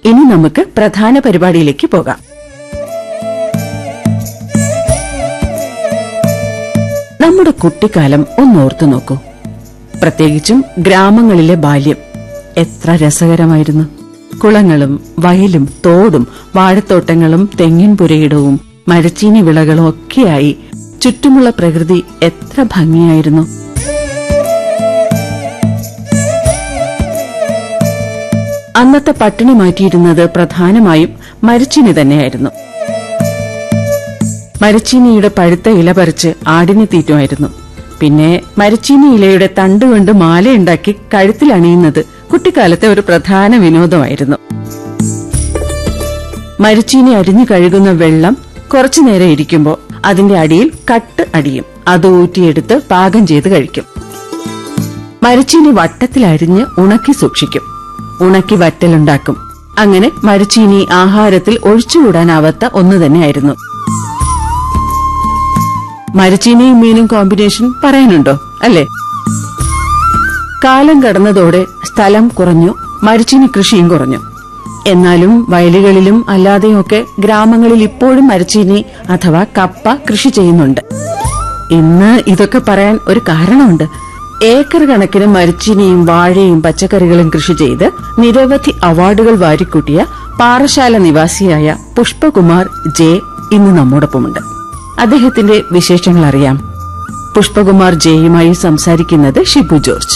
ഇനി നമുക്ക് പ്രധാന പരിപാടിയിലേക്ക് പോകാം. നമ്മുടെ കുട്ടിക്കാലം ഒന്നോർത്തു നോക്കൂ. പ്രത്യേകിച്ചും ഗ്രാമങ്ങളിലെ ബാല്യം എത്ര രസകരമായിരുന്നു. കുളങ്ങളും വയലും തോടും വാഴത്തോട്ടങ്ങളും തെങ്ങിൻ പുരയിടവും മരച്ചീനി വിളകളും ഒക്കെയായി ചുറ്റുമുള്ള പ്രകൃതി എത്ര ഭംഗിയായിരുന്നു. അന്നത്തെ പട്ടിണി മാറ്റിയിരുന്നത് പ്രധാനമായും മരച്ചീനി തന്നെയായിരുന്നു. മരച്ചീനിയുടെ പഴുത്ത ഇല പറിച്ച് ആടിനെ തീറ്റുമായിരുന്നു. പിന്നെ മരച്ചീനി ഇലയുടെ തണ്ടുകൊണ്ട് മാലയുണ്ടാക്കി കഴുത്തിൽ അണിയുന്നത് കുട്ടിക്കാലത്തെ ഒരു പ്രധാന വിനോദമായിരുന്നു. മരച്ചീനി അരിഞ്ഞു കഴുകുന്ന വെള്ളം കുറച്ചുനേരം ഇരിക്കുമ്പോൾ അതിന്റെ അടിയിൽ കട്ട് അടിയും. അത് ഊറ്റിയെടുത്ത് പാകം ചെയ്ത് കഴിക്കും. മരച്ചീനി വട്ടത്തിലരിഞ്ഞ് ഉണക്കി സൂക്ഷിക്കും. ഉണക്കി വറ്റലുണ്ടാക്കും. അങ്ങനെ മരച്ചീനി ആഹാരത്തിൽ ഒഴിച്ചുകൂടാനാവാത്ത ഒന്നു തന്നെയായിരുന്നു. മരച്ചീനിയും മീനും കോമ്പിനേഷൻ പറയാനുണ്ടോ, അല്ലേ? കാലം കടന്നതോടെ സ്ഥലം കുറഞ്ഞു, മരച്ചീനി കൃഷിയും കുറഞ്ഞു. എന്നാലും വയലുകളിലും അല്ലാതെയൊക്കെ ഗ്രാമങ്ങളിൽ ഇപ്പോഴും മരച്ചീനി അഥവാ കപ്പ കൃഷി ചെയ്യുന്നുണ്ട്. ഇന്ന് ഇതൊക്കെ പറയാൻ ഒരു കാരണമുണ്ട്. ഏക്കർ കണക്കിന് മരച്ചീനിയും വാഴയും പച്ചക്കറികളും കൃഷി ചെയ്ത് നിരവധി അവാർഡുകൾ വാരിക്കൂട്ടിയ പാറശാല നിവാസിയായ പുഷ്പകുമാർ ജെ ഇന്ന് നമ്മോടൊപ്പമുണ്ട്. അദ്ദേഹത്തിന്റെ വിശേഷങ്ങൾ അറിയാം. പുഷ്പകുമാർ ജെയുമായി സംസാരിക്കുന്നത് ഷിബു ജോർജ്.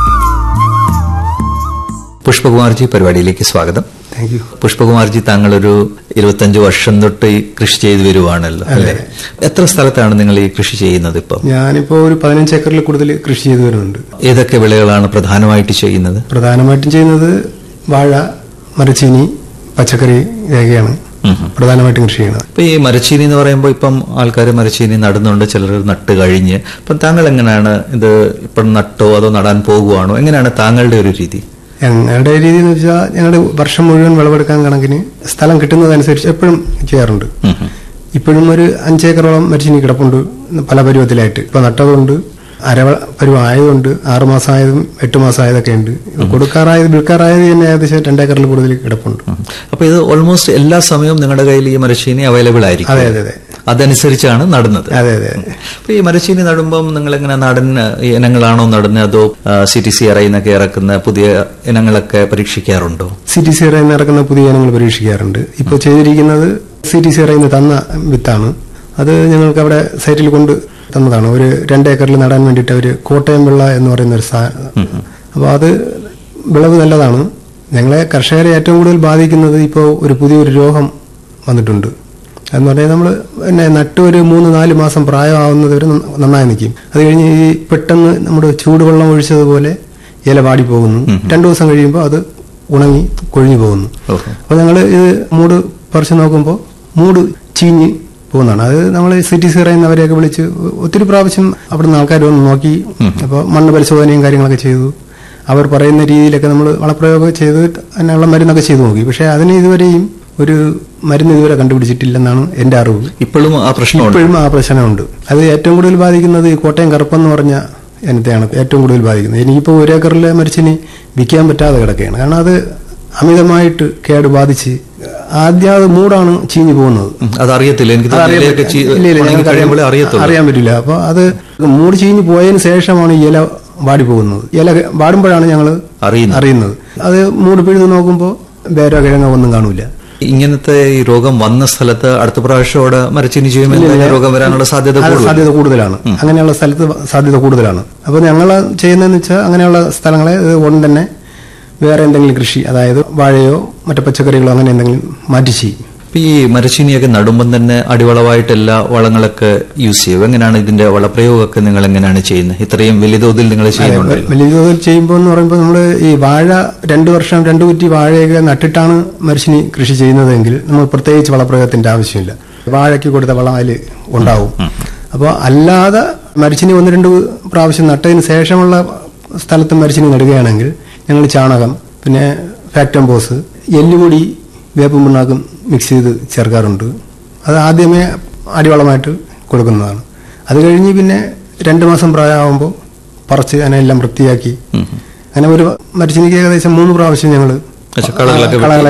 പുഷ്പകുമാർജി, പരിപാടിയിലേക്ക് സ്വാഗതം. Thank you. പുഷ്പകുമാർജി, താങ്കളൊരു 25 വർഷം തൊട്ട് ഈ കൃഷി ചെയ്തു വരുവാണല്ലോ, അല്ലേ? എത്ര സ്ഥലത്താണ് നിങ്ങൾ ഈ കൃഷി ചെയ്യുന്നത് ഇപ്പം? ഞാനിപ്പോ ഒരു 15 ഏക്കറിൽ കൂടുതൽ കൃഷി ചെയ്തു വരുന്നുണ്ട്. ഏതൊക്കെ വിളകളാണ് പ്രധാനമായിട്ട് ചെയ്യുന്നത്? പ്രധാനമായിട്ടും ചെയ്യുന്നത് വാഴ, മരച്ചീനി, പച്ചക്കറി ഇതൊക്കെയാണ് പ്രധാനമായിട്ടും കൃഷി ചെയ്യുന്നത്. ഇപ്പൊ ഈ മരച്ചീനി എന്ന് പറയുമ്പോൾ ഇപ്പം ആൾക്കാർ മരച്ചീനി നടുന്നുണ്ട്, ചിലർ നട്ട് കഴിഞ്ഞ്. ഇപ്പം താങ്കൾ എങ്ങനെയാണ് ഇത്? ഇപ്പം നട്ടോ അതോ നടാൻ പോകുവാണോ? എങ്ങനെയാണ് താങ്കളുടെ ഒരു രീതി? ഞങ്ങളുടെ രീതി എന്ന് വെച്ചാൽ ഞങ്ങളുടെ വർഷം മുഴുവൻ വിളവെടുക്കാൻ കണക്കിന് സ്ഥലം കിട്ടുന്നതനുസരിച്ച് എപ്പോഴും ചെയ്യാറുണ്ട്. ഇപ്പോഴും ഒരു 5 ഏക്കറോളം മരച്ചീനി കിടപ്പുണ്ട് പല പരുവത്തിലായിട്ട്. ഇപ്പൊ നട്ടതുകൊണ്ട് പരുവം ആയതുകൊണ്ട് 6 മാസമായതും 8 മാസമായതൊക്കെ ഉണ്ട്. കൊടുക്കാറായത് വിൽക്കാറായത് തന്നെ ഏകദേശം 2 ഏക്കറിൽ കൂടുതൽ കിടപ്പുണ്ട്. അപ്പൊ ഇത് ഓൾമോസ്റ്റ് എല്ലാ സമയവും നിങ്ങളുടെ കയ്യിൽ ഈ മരച്ചീനി അവൈലബിൾ ആയിരിക്കും? അതെ അതെ അതെ. അതനുസരിച്ചാണ് നടുന്നത്? അതെ അതെ. അപ്പൊ ഈ മരച്ചീനി നടുമ്പം നിങ്ങൾ എങ്ങനെ നാടൻ ഇനങ്ങളാണോ നടുന്നത്, അതോ CTCRI എന്നൊക്കെ ഇറക്കുന്ന പുതിയ ഇനങ്ങളൊക്കെ പരീക്ഷിക്കാറുണ്ടോ? CTCRI എന്ന് ഇറക്കുന്ന പുതിയ ഇനങ്ങൾ പരീക്ഷിക്കാറുണ്ട്. ഇപ്പോൾ ചെയ്തിരിക്കുന്നത് CTCRI തന്ന വിത്താണ്. അത് ഞങ്ങൾക്ക് അവിടെ സൈറ്റിൽ കൊണ്ട് തന്നതാണ്. ഒരു 2 ഏക്കറിൽ നടാൻ വേണ്ടിയിട്ട് ഒരു കോട്ടയം വെള്ള എന്ന് പറയുന്ന ഒരു അപ്പോൾ അത് വിളവ് നല്ലതാണ്. ഞങ്ങളെ കർഷകരെ ഏറ്റവും കൂടുതൽ ബാധിക്കുന്നത് ഇപ്പോൾ ഒരു പുതിയൊരു രോഗം വന്നിട്ടുണ്ട്. എന്ന് പറഞ്ഞാൽ നമ്മൾ പിന്നെ നട്ട് ഒരു 3-4 മാസം പ്രായമാവുന്നത് വരെ നന്നായി നിൽക്കും. അത് കഴിഞ്ഞ് ഈ പെട്ടെന്ന് നമ്മുടെ ചൂടുവെള്ളം ഒഴിച്ചതുപോലെ ഇല വാടിപ്പോകുന്നു. 2 ദിവസം കഴിയുമ്പോൾ അത് ഉണങ്ങി കൊഴിഞ്ഞു പോകുന്നു. അപ്പോൾ ഞങ്ങൾ ഇത് മൂട് പറിച്ച് നോക്കുമ്പോൾ മൂട് ചീഞ്ഞ് പോകുന്നതാണ്. അത് നമ്മൾ CTCRI അവരെയൊക്കെ വിളിച്ച് ഒത്തിരി പ്രാവശ്യം അവിടുന്ന് ആൾക്കാർ വന്ന് നോക്കി. അപ്പോൾ മണ്ണ് പരിശോധനയും കാര്യങ്ങളൊക്കെ ചെയ്തു. അവർ പറയുന്ന രീതിയിലൊക്കെ നമ്മൾ വളപ്രയോഗം ചെയ്ത് അതിനുള്ള മരുന്നൊക്കെ ചെയ്തു നോക്കി. പക്ഷെ അതിന് ഇതുവരെയും ഒരു മരുന്ന് ഇതുവരെ കണ്ടുപിടിച്ചിട്ടില്ലെന്നാണ് എന്റെ അറിവ്. ഇപ്പോഴും ആ പ്രശ്നമുണ്ട്. അത് ഏറ്റവും കൂടുതൽ ബാധിക്കുന്നത് ഈ കോട്ടയം കറുപ്പെന്ന് പറഞ്ഞ ഇനത്തെയാണ് ഏറ്റവും കൂടുതൽ ബാധിക്കുന്നത്. എനിക്കിപ്പോൾ 1 ഏക്കറിലെ മരച്ചിനി വിൽക്കാൻ പറ്റാതെ കിടക്കുകയാണ്. കാരണം അത് അമിതമായിട്ട് കേട് ബാധിച്ച് ആദ്യം അത് മൂടാണ് ചീഞ്ഞു പോകുന്നത്. അറിയാൻ പറ്റില്ല. അപ്പൊ അത് മൂട് ചീഞ്ഞു പോയതിനു ശേഷമാണ് ഇല വാടി പോകുന്നത്. ഇല വാടുമ്പോഴാണ് ഞങ്ങൾ അറിയുന്നത്. അത് മൂട് പിഴുത് നോക്കുമ്പോൾ വേരോ കിഴങ്ങോ ഒന്നും കാണൂല. ഇങ്ങനത്തെ ഈ രോഗം വന്ന സ്ഥലത്ത് അടുത്ത പ്രാവശ്യം മരച്ചീനി ചെയ്യുമ്പോൾ രോഗം വരാനുള്ള സാധ്യത കൂടുതലാണ്. അങ്ങനെയുള്ള സ്ഥലത്ത് സാധ്യത കൂടുതലാണ്. അപ്പൊ ഞങ്ങൾ ചെയ്യുന്നതെന്ന് വെച്ചാൽ അങ്ങനെയുള്ള സ്ഥലങ്ങളെ ഉടൻ തന്നെ വേറെ എന്തെങ്കിലും കൃഷി, അതായത് വാഴയോ മറ്റു പച്ചക്കറികളോ അങ്ങനെ എന്തെങ്കിലും മാറ്റി ചെയ്യും. ഈ മരച്ചീനിയൊക്കെ നടുമ്പം തന്നെ അടിവളമായിട്ട് എല്ലാ വളങ്ങളൊക്കെ യൂസ് ചെയ്യും. എങ്ങനെയാണ് ഇതിന്റെ വളപ്രയോഗമൊക്കെ നിങ്ങൾ എങ്ങനെയാണ് ചെയ്യുന്നത്? ഇത്രയും വലിയ തോതിൽ നിങ്ങൾ ചെയ്യുന്നുണ്ട്? വലിയ തോതിൽ ചെയ്യുമ്പോൾ എന്ന് പറയുമ്പോൾ നമ്മൾ ഈ വാഴ 2 വർഷം 2 കുറ്റി വാഴയൊക്കെ നട്ടിട്ടാണ് മരച്ചീനി കൃഷി ചെയ്യുന്നതെങ്കിൽ നമ്മൾ പ്രത്യേകിച്ച് വളപ്രയോഗത്തിന്റെ ആവശ്യമില്ല. വാഴയ്ക്ക് കൊടുത്ത വളം അതിൽ ഉണ്ടാവും. അപ്പോൾ അല്ലാതെ മരച്ചീനി 1-2 പ്രാവശ്യം നട്ടതിന് ശേഷമുള്ള സ്ഥലത്ത് മരച്ചീനി നടുകയാണെങ്കിൽ ഞങ്ങൾ ചാണകം, പിന്നെ ഫാക്ടംബോസ്, എല്ലുപൊടി, വേപ്പും പിണ്ണാക്കും മിക്സ് ചെയ്ത് ചേർക്കാറുണ്ട്. അത് ആദ്യമേ അടിവളമായിട്ട് കൊടുക്കുന്നതാണ്. അത് കഴിഞ്ഞ് പിന്നെ 2 മാസം പ്രായമാകുമ്പോൾ പറിച്ച് അതിനെല്ലാം വൃത്തിയാക്കി അങ്ങനെ ഒരു മരച്ചീനിക്ക് ഏകദേശം 3 പ്രാവശ്യം ഞങ്ങൾ കളകളെ